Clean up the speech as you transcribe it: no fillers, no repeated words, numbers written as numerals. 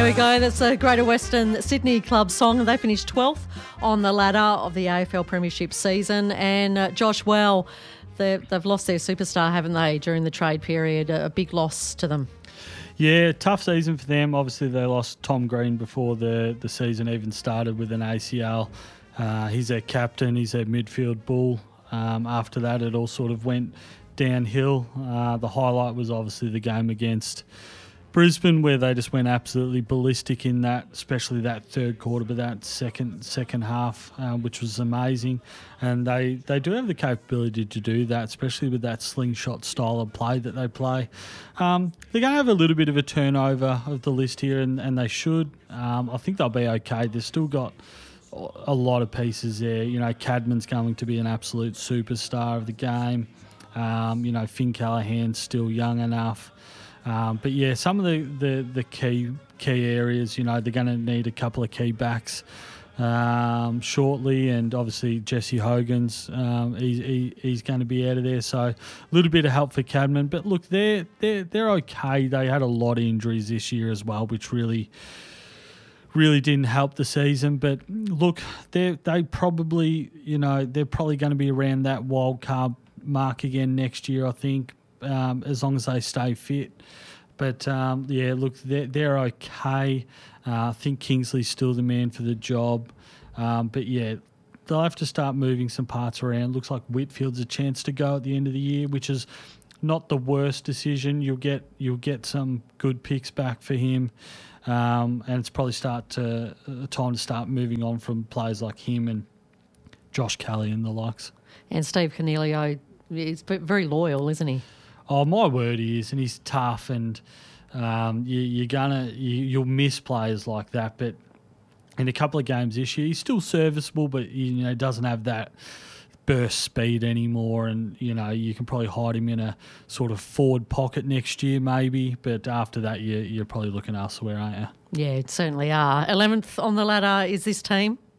we go. That's a Greater Western Sydney club song. They finished 12th on the ladder of the AFL Premiership season. And Josh, well, they've lost their superstar, haven't they, during the trade period? A big loss to them. Yeah, tough season for them. Obviously, they lost Tom Green before the season even started with an ACL. He's their captain. He's their midfield bull. After that, it all sort of went downhill. The highlight was obviously the game against Brisbane, where they just went absolutely ballistic in that, especially that third quarter, but that second half, which was amazing. And they do have the capability to do that, especially with that slingshot style of play that they play. They're going to have a little bit of a turnover of the list here, and they should. I think they'll be okay. They've still got a lot of pieces there. You know, Cadman's going to be an absolute superstar of the game. Finn Callahan's still young enough. But yeah, some of the key areas, they're going to need a couple of key backs shortly, and obviously Jesse Hogan's he's going to be out of there, so a little bit of help for Cadman. But look, they're okay. They had a lot of injuries this year as well, which really didn't help the season. But look, they probably they're probably going to be around that wild card mark again next year, I think. As long as they stay fit. But, look, they're okay. I think Kingsley's still the man for the job. But, yeah, they'll have to start moving some parts around. Looks like Whitfield's a chance to go at the end of the year, which is not the worst decision. You'll get some good picks back for him. And it's probably time to start moving on from players like him and Josh Kelly and the likes. And Steve Cornelio is very loyal, isn't he? Oh, my word, he is, and he's tough, and you'll miss players like that. But in a couple of games this year, he's still serviceable, but he doesn't have that burst speed anymore. And you can probably hide him in a sort of forward pocket next year, maybe. But after that, you're probably looking elsewhere, aren't you? Yeah, it certainly are. 11th on the ladder is this team.